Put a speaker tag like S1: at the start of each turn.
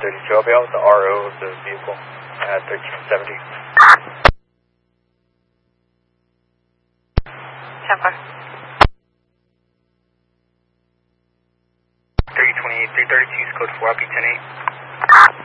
S1: 32, I'll be out with the RO of the vehicle at 1370.
S2: 10-5.
S1: 328, 332 is code 4, I'll be 10-8.